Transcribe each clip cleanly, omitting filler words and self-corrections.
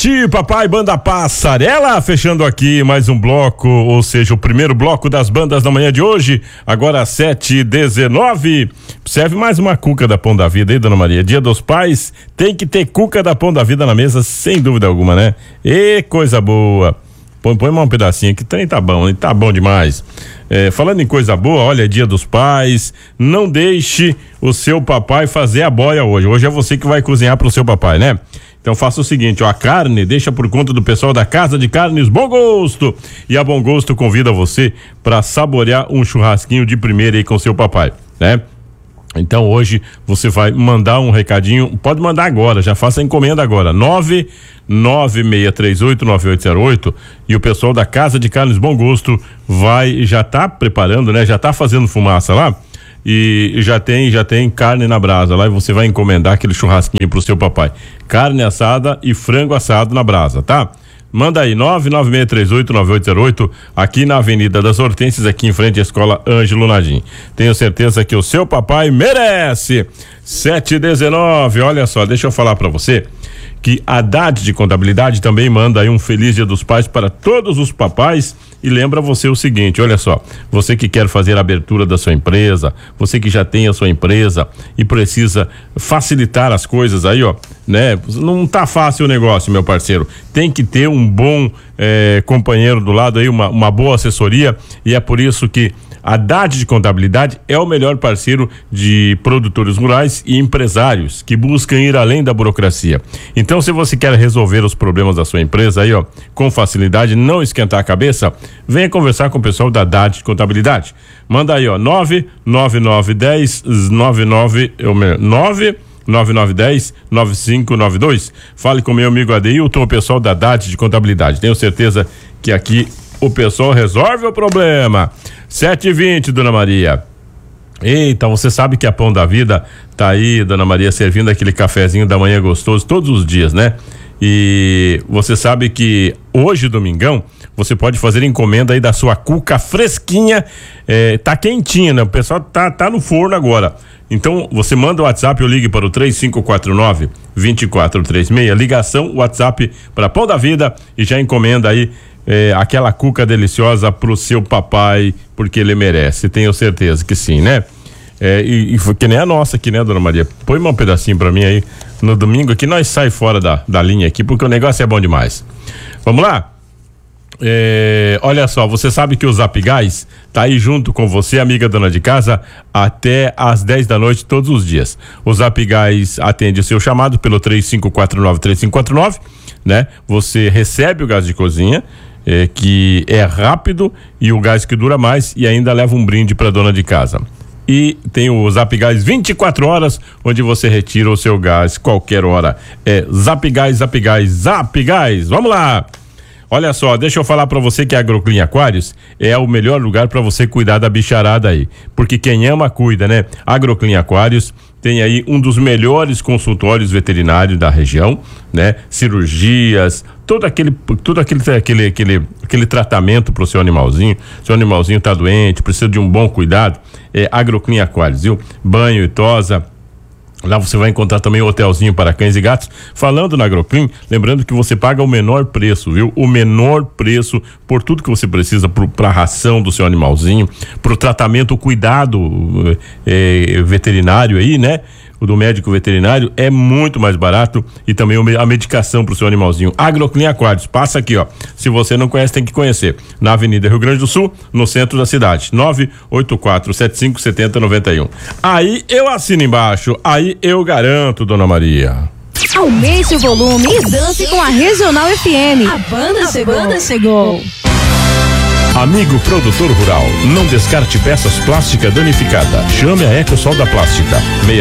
Tio Papai, banda Passarela, fechando aqui mais um bloco, ou seja, o primeiro bloco das bandas da manhã de hoje, agora 7h19. Serve mais uma cuca da Pão da Vida aí, dona Maria. Dia dos Pais, tem que ter cuca da Pão da Vida na mesa, sem dúvida alguma, né? E coisa boa. Põe mais um pedacinho que também tá bom, hein? Tá bom demais. Falando em coisa boa, olha, Dia dos Pais, não deixe o seu papai fazer a boia hoje. Hoje é você que vai cozinhar pro seu papai, né? Então faça o seguinte, ó, a carne deixa por conta do pessoal da Casa de Carnes Bom Gosto. E a Bom Gosto convida você para saborear um churrasquinho de primeira aí com seu papai, né? Então hoje você vai mandar um recadinho, pode mandar agora, já faça a encomenda agora, 996389808, e o pessoal da Casa de Carnes Bom Gosto já tá preparando, né? Já tá fazendo fumaça lá. E já tem carne na brasa lá, e você vai encomendar aquele churrasquinho pro seu papai. Carne assada e frango assado na brasa, tá? Manda aí, 996389808, aqui na Avenida das Hortênsias, aqui em frente à Escola Ângelo Nadim. Tenho certeza que o seu papai merece. 7h19, olha só, deixa eu falar pra você que a Haddad de Contabilidade também manda aí um feliz Dia dos Pais para todos os papais e lembra você o seguinte, olha só, você que quer fazer a abertura da sua empresa, você que já tem a sua empresa e precisa facilitar as coisas aí, ó, né? Não tá fácil o negócio, meu parceiro, tem que ter um bom companheiro do lado aí, uma boa assessoria, e é por isso que a Haddad de Contabilidade é o melhor parceiro de produtores rurais e empresários que buscam ir além da burocracia. Então, se você quer resolver os problemas da sua empresa aí, ó, com facilidade, não esquentar a cabeça, venha conversar com o pessoal da Haddad de Contabilidade. Manda aí, ó, 99910 Fale com meu amigo Adeilton, o pessoal da Haddad de Contabilidade. Tenho certeza que aqui o pessoal resolve o problema. 7h20, dona Maria. Eita, você sabe que a Pão da Vida tá aí, dona Maria, servindo aquele cafezinho da manhã gostoso todos os dias, né? E você sabe que hoje, domingão, você pode fazer encomenda aí da sua cuca fresquinha, tá quentinha, né? O pessoal tá no forno agora. Então, você manda o WhatsApp ou ligue para o 3549-2436, ligação, WhatsApp para Pão da Vida, e já encomenda aí aquela cuca deliciosa pro seu papai, porque ele merece, tenho certeza que sim, né? E que nem a nossa aqui, né, dona Maria? Põe um pedacinho pra mim aí no domingo, que nós sai fora da linha aqui, porque o negócio é bom demais. Vamos lá? Olha só, você sabe que o Zap Gás tá aí junto com você, amiga dona de casa, até às 10 da noite todos os dias. O Zap Gás atende o seu chamado pelo 3549-3549, né? Você recebe o gás de cozinha, que é rápido, e o gás que dura mais, e ainda leva um brinde para dona de casa. E tem o Zap Gás 24 horas, onde você retira o seu gás qualquer hora. Zap Gás, Zap Gás, Zap Gás. Vamos lá! Olha só, deixa eu falar pra você que a Agroclin Aquários é o melhor lugar pra você cuidar da bicharada aí, porque quem ama cuida, né? Agroclin Aquários tem aí um dos melhores consultórios veterinários da região, né? Cirurgias, todo aquele tratamento pro seu animalzinho tá doente, precisa de um bom cuidado, Agroclin Aquários, viu? Banho e tosa. Lá você vai encontrar também um hotelzinho para cães e gatos. Falando na Agroclin, lembrando que você paga o menor preço, viu? O menor preço por tudo que você precisa para a ração do seu animalzinho, para o tratamento, o cuidado veterinário aí, né? O do médico veterinário é muito mais barato, e também a medicação pro seu animalzinho. Agroclin Aquários, passa aqui, ó. Se você não conhece, tem que conhecer. Na Avenida Rio Grande do Sul, no centro da cidade. 984757091. Aí eu assino embaixo, aí eu garanto, dona Maria. Aumente o volume e dance com a Regional FM. A banda chegou. Amigo produtor rural, não descarte peças plásticas danificadas. Chame a Ecosol da Plástica.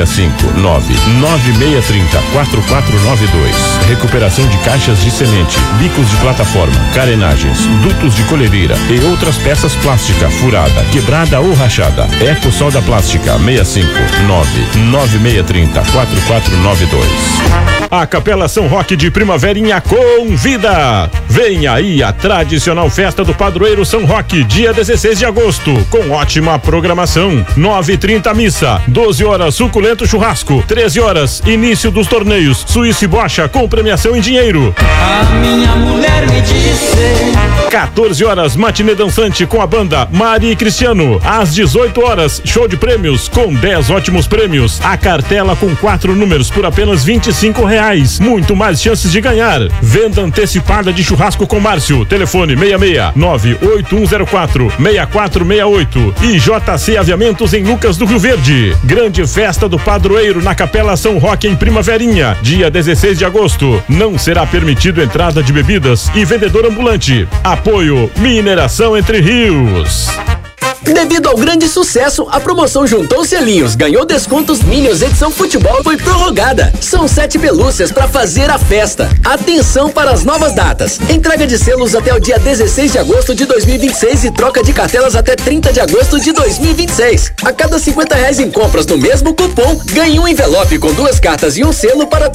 659-9630-4492. Recuperação de caixas de semente, bicos de plataforma, carenagens, dutos de colhedeira e outras peças plásticas furada, quebrada ou rachada. Ecosol da Plástica. 659-9630-4492. A Capela São Roque de Primaverinha convida. Vem aí a tradicional festa do padroeiro São Roque, dia 16 de agosto, com ótima programação. 9h30 missa, 12 horas suculento churrasco, 13 horas início dos torneios Suíça e Bocha com premiação em dinheiro. A minha mulher me disse. 14 horas matinê dançante com a banda Mari e Cristiano. Às 18 horas show de prêmios com 10 ótimos prêmios. A cartela com 4 números por apenas R$25. Muito mais chances de ganhar. Venda antecipada de churrasco com Márcio. Telefone 66-98104-6468 e JC Aviamentos em Lucas do Rio Verde. Grande festa do padroeiro na Capela São Roque em Primaverinha, dia 16 de agosto. Não será permitido entrada de bebidas e vendedor ambulante. Apoio Mineração Entre Rios. Devido ao grande sucesso, a promoção Juntou Selinhos ganhou descontos Minions edição futebol foi prorrogada. São 7 pelúcias para fazer a festa. Atenção para as novas datas. Entrega de selos até o dia 16 de agosto de 2026 e troca de cartelas até 30 de agosto de 2026. A cada R$50 em compras no mesmo cupom, ganhe um envelope com 2 cartas e um selo para